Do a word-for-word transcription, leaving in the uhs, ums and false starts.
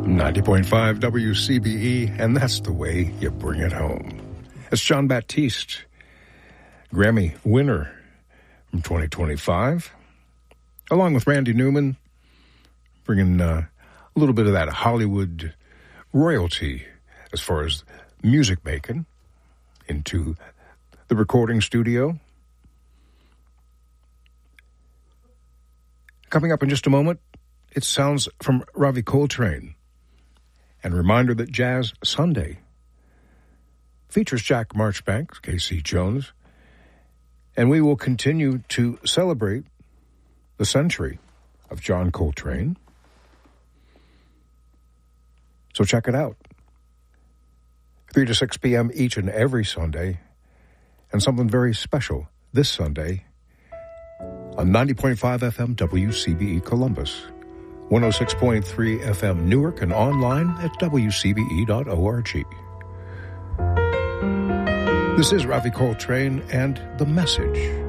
ninety point five W C B E, and that's the way you bring it home. It's Jon Batiste, Grammy winner from twenty twenty-five, along with Randy Newman, bringing uh, a little bit of that Hollywood royalty as far as music making into the recording studio. Coming up in just a moment, it sounds from Ravi Coltrane. And a reminder that Jazz Sunday features Jack Marchbank, Casey Jones, and we will continue to celebrate the century of John Coltrane. So check it out. three to six p.m. each and every Sunday, and something very special this Sunday on ninety point five F M W C B E Columbus, one oh six point three F M Newark, and online at W C B E dot org. This is Ravi Coltrane and The Message.